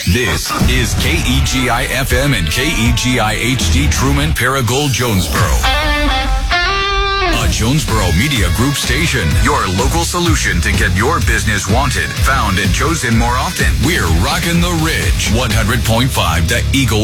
This is KEGI FM and KEGI HD Truman Paragould Jonesboro. A Jonesboro Media Group station. Your local solution to get your business wanted, found, and chosen more often. We're rocking the Ridge. 100.5 The Eagle.